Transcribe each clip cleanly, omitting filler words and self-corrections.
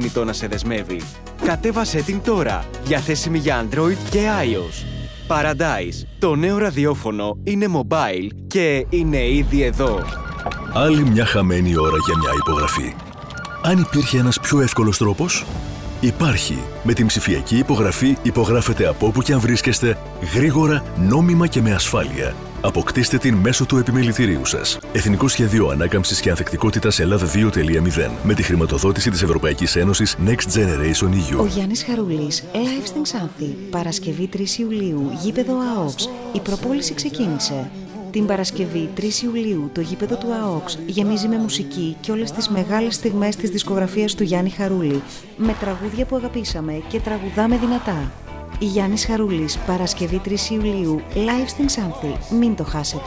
κινητό να σε δεσμεύει. Κατέβασέ την τώρα, διαθέσιμη για Android και iOS. Paradise, το νέο ραδιόφωνο είναι mobile και είναι ήδη εδώ. Άλλη μια χαμένη ώρα για μια υπογραφή. Αν υπήρχε ένας πιο εύκολος τρόπος, υπάρχει. Με την ψηφιακή υπογραφή υπογράφετε από όπου και αν βρίσκεστε, γρήγορα, νόμιμα και με ασφάλεια. Αποκτήστε την μέσω του επιμελητηρίου σας. Εθνικό Σχέδιο Ανάκαμψης και Ανθεκτικότητας Ελλάδα 2.0 με τη χρηματοδότηση της Ευρωπαϊκής Ένωσης Next Generation EU. Ο Γιάννης Χαρούλης, live στην Ξάνθη, Παρασκευή 3 Ιουλίου, γήπεδο ΑΟΚΣ. Η προπόληση ξεκίνησε. Την Παρασκευή 3 Ιουλίου το γήπεδο του ΑΟΚΣ γεμίζει με μουσική και όλες τις μεγάλες στιγμές της δισκογραφίας του Γιάννη Χαρούλη, με τραγούδια που αγαπήσαμε και τραγουδάμε δυνατά. Γιάννης Χαρούλης, Παρασκευή 3 Ιουλίου, live στην Ξάνθη. Μην το χάσετε.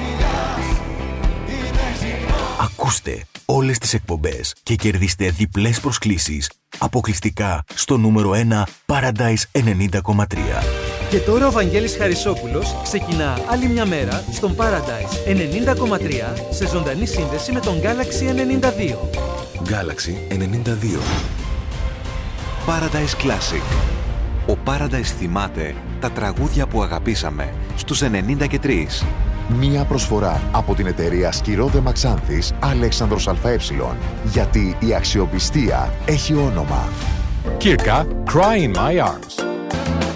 Ακούστε όλες τις εκπομπές και κερδίστε διπλές προσκλήσεις αποκλειστικά στο νούμερο 1 Paradise 90,3. Και τώρα ο Βαγγέλης Χαρισόπουλος ξεκινά άλλη μια μέρα στον Paradise 90,3 σε ζωντανή σύνδεση με τον Galaxy 92. Galaxy 92. Paradise Classic. Ο Paradise θυμάται τα τραγούδια που αγαπήσαμε στους 93. Μία προσφορά από την εταιρεία Σκυρόδεμα Ξάνθης Αλέξανδρος ΑΕ. Γιατί η αξιοπιστία έχει όνομα. Kirka, Cry in My Arms.